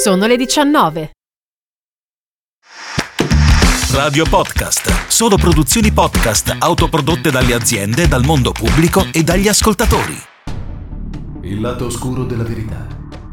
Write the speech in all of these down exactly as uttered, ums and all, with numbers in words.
Sono le diciannove. Radio Podcast. Solo produzioni podcast autoprodotte dalle aziende, dal mondo pubblico e dagli ascoltatori. Il lato oscuro della verità.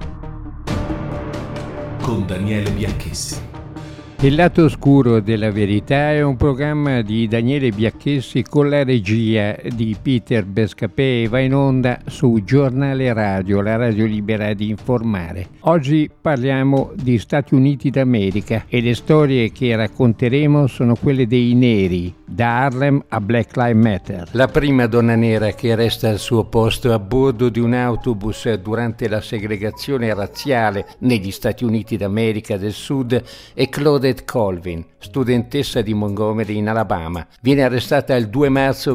Con Daniele Bianchessi. Il lato oscuro della verità è un programma di Daniele Bianchessi con la regia di Peter Bescapè e va in onda su Giornale Radio, la radio libera di informare. Oggi parliamo di Stati Uniti d'America e le storie che racconteremo sono quelle dei neri, da Harlem a Black Lives Matter. La prima donna nera che resta al suo posto a bordo di un autobus durante la segregazione razziale negli Stati Uniti d'America del Sud è Claudette Colvin, studentessa di Montgomery in Alabama. Viene arrestata il due marzo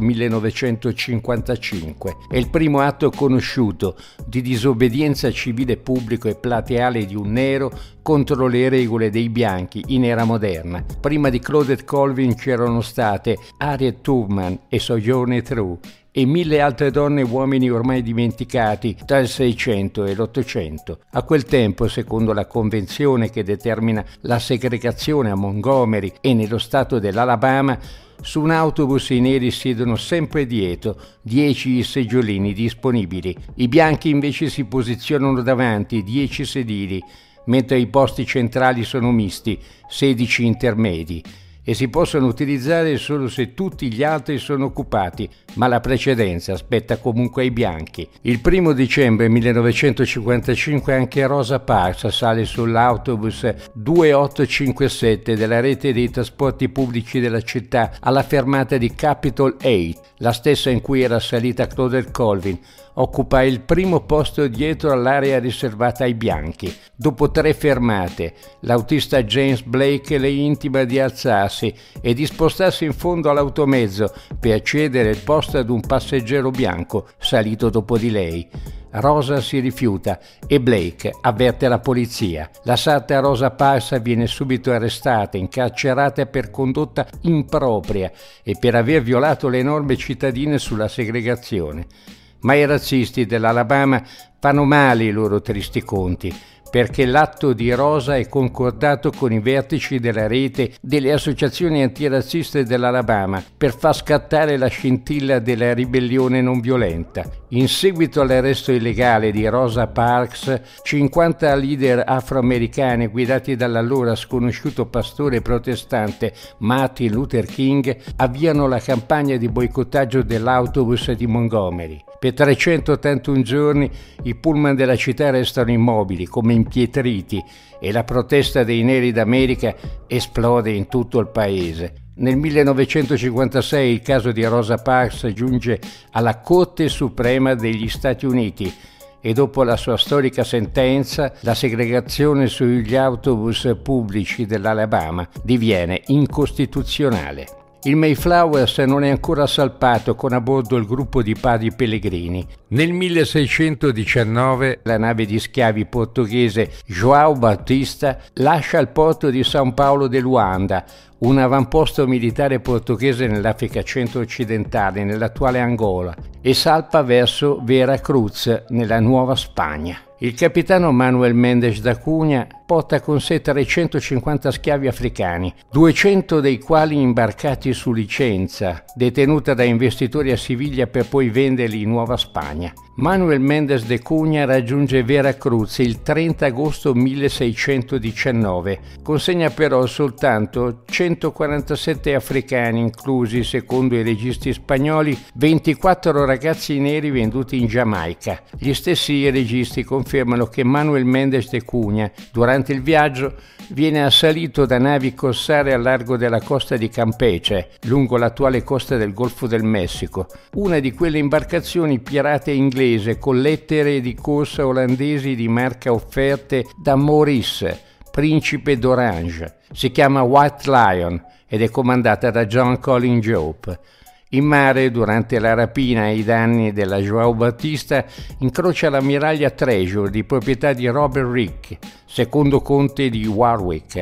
millenovecentocinquantacinque. È il primo atto conosciuto di disobbedienza civile pubblico e plateale di un nero contro le regole dei bianchi in era moderna. Prima di Claudette Colvin c'erano state Harriet Tubman e Sojourner Truth e mille altre donne e uomini ormai dimenticati tra il Seicento e l'Ottocento. A quel tempo, secondo la convenzione che determina la segregazione a Montgomery e nello stato dell'Alabama, su un autobus i neri siedono sempre dietro, dieci seggiolini disponibili. I bianchi invece si posizionano davanti, dieci sedili, mentre i posti centrali sono misti, sedici intermedi, e si possono utilizzare solo se tutti gli altri sono occupati, ma la precedenza spetta comunque ai bianchi. Il primo dicembre millenovecentocinquantacinque anche Rosa Parks sale sull'autobus ventotto cinquantasette della rete dei trasporti pubblici della città alla fermata di Capitol otto, la stessa in cui era salita Claudette Colvin. Occupa il primo posto dietro all'area riservata ai bianchi. Dopo tre fermate, l'autista James Blake le intima di alzarsi e di spostarsi in fondo all'automezzo per cedere il posto ad un passeggero bianco salito dopo di lei. Rosa si rifiuta e Blake avverte la polizia. La sarta Rosa Parks viene subito arrestata, incarcerata per condotta impropria e per aver violato le norme cittadine sulla segregazione. Ma i razzisti dell'Alabama fanno male i loro tristi conti, perché l'atto di Rosa è concordato con i vertici della rete delle associazioni antirazziste dell'Alabama per far scattare la scintilla della ribellione non violenta. In seguito all'arresto illegale di Rosa Parks, cinquanta leader afroamericani guidati dall'allora sconosciuto pastore protestante Martin Luther King avviano la campagna di boicottaggio dell'autobus di Montgomery. Per trecentottantuno giorni i pullman della città restano immobili, come impietriti, e la protesta dei neri d'America esplode in tutto il paese. Nel millenovecentocinquantasei il caso di Rosa Parks giunge alla Corte Suprema degli Stati Uniti e dopo la sua storica sentenza, la segregazione sugli autobus pubblici dell'Alabama diviene incostituzionale. Il Mayflower non è ancora salpato con a bordo il gruppo di padri pellegrini. Nel milleseicentodiciannove la nave di schiavi portoghese João Batista lascia il porto di San Paolo de Luanda, un avamposto militare portoghese nell'Africa centro-occidentale, nell'attuale Angola, e salpa verso Veracruz, nella Nuova Spagna. Il capitano Manuel Mendes da Cunha porta con sé trecentocinquanta schiavi africani, duecento dei quali imbarcati su licenza, detenuta da investitori a Siviglia per poi venderli in Nuova Spagna. Manuel Mendes de Cunha raggiunge Veracruz il trenta agosto milleseicentodiciannove, consegna però soltanto centoquarantasette africani, inclusi, secondo i registri spagnoli, ventiquattro ragazzi neri venduti in Giamaica. Gli stessi registri confermano che Manuel Mendes de Cunha, durante il viaggio, viene assalito da navi corsare al largo della costa di Campeche, lungo l'attuale costa del Golfo del Messico, una di quelle imbarcazioni pirate inglese con lettere di corsa olandesi di marca offerte da Maurice, principe d'Orange. Si chiama White Lion ed è comandata da John Colin Jope. In mare, durante la rapina e i danni della João Batista, incrocia l'ammiraglia Treasure di proprietà di Robert Rick, secondo conte di Warwick,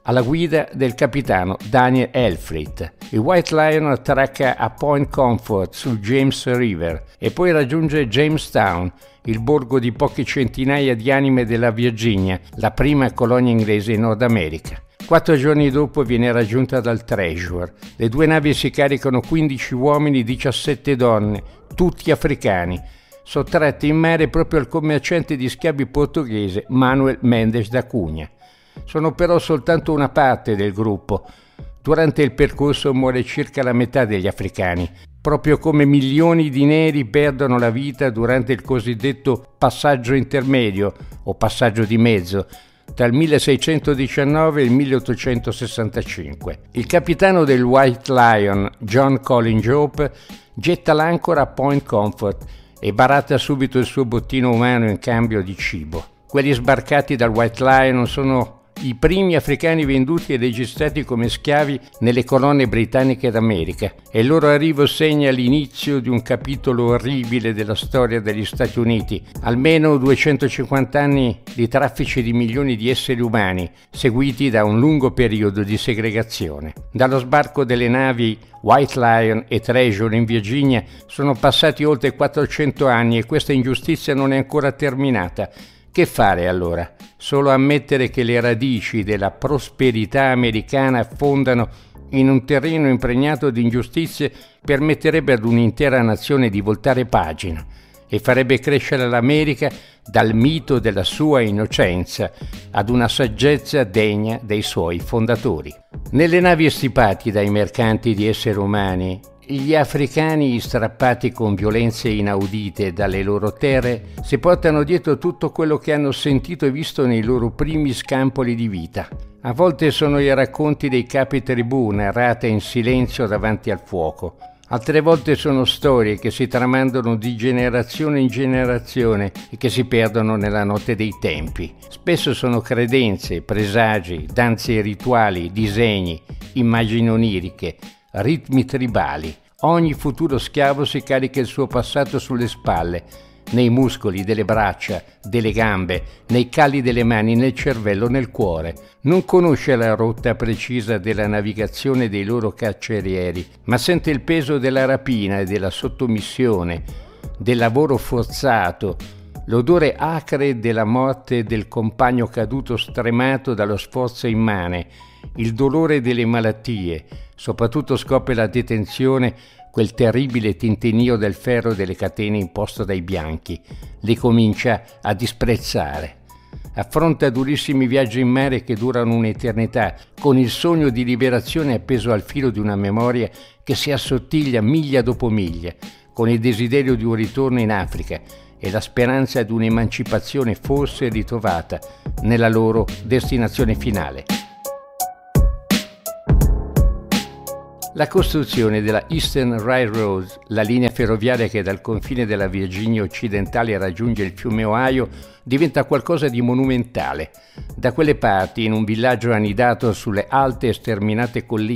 alla guida del capitano Daniel Elfrith. Il White Lion attracca a Point Comfort sul James River e poi raggiunge Jamestown, il borgo di poche centinaia di anime della Virginia, la prima colonia inglese in Nord America. Quattro giorni dopo viene raggiunta dal Treasure. Le due navi si caricano quindici uomini e diciassette donne, tutti africani, sottratti in mare proprio al commerciante di schiavi portoghese Manuel Mendes da Cunha. Sono però soltanto una parte del gruppo. Durante il percorso muore circa la metà degli africani, proprio come milioni di neri perdono la vita durante il cosiddetto passaggio intermedio o passaggio di mezzo tra il milleseicentodiciannove e il milleottocentosessantacinque. Il capitano del White Lion, John Colin Jope, getta l'ancora a Point Comfort e baratta subito il suo bottino umano in cambio di cibo. Quelli sbarcati dal White Lion sono i primi africani venduti e registrati come schiavi nelle colonie britanniche d'America, e il loro arrivo segna l'inizio di un capitolo orribile della storia degli Stati Uniti, almeno duecentocinquanta anni di traffici di milioni di esseri umani, seguiti da un lungo periodo di segregazione. Dallo sbarco delle navi White Lion e Treasure in Virginia sono passati oltre quattrocento anni e questa ingiustizia non è ancora terminata. Che fare allora? Solo ammettere che le radici della prosperità americana affondano in un terreno impregnato di ingiustizie permetterebbe ad un'intera nazione di voltare pagina e farebbe crescere l'America dal mito della sua innocenza ad una saggezza degna dei suoi fondatori. Nelle navi stipati dai mercanti di esseri umani, gli africani, strappati con violenze inaudite dalle loro terre, si portano dietro tutto quello che hanno sentito e visto nei loro primi scampoli di vita. A volte sono i racconti dei capi tribù narrate in silenzio davanti al fuoco. Altre volte sono storie che si tramandano di generazione in generazione e che si perdono nella notte dei tempi. Spesso sono credenze, presagi, danze rituali, disegni, immagini oniriche, ritmi tribali. Ogni futuro schiavo si carica il suo passato sulle spalle, nei muscoli delle braccia, delle gambe, nei cali delle mani, nel cervello, nel cuore. Non conosce la rotta precisa della navigazione dei loro carcerieri, ma sente il peso della rapina e della sottomissione, del lavoro forzato, l'odore acre della morte del compagno caduto stremato dallo sforzo immane, il dolore delle malattie. Soprattutto scopre la detenzione, quel terribile tintinnio del ferro delle catene imposto dai bianchi. Li comincia a disprezzare. Affronta durissimi viaggi in mare che durano un'eternità, con il sogno di liberazione appeso al filo di una memoria che si assottiglia miglia dopo miglia, con il desiderio di un ritorno in Africa e la speranza di un'emancipazione forse ritrovata nella loro destinazione finale. La costruzione della Eastern Railroad, la linea ferroviaria che dal confine della Virginia occidentale raggiunge il fiume Ohio, diventa qualcosa di monumentale. Da quelle parti, in un villaggio annidato sulle alte e sterminate colline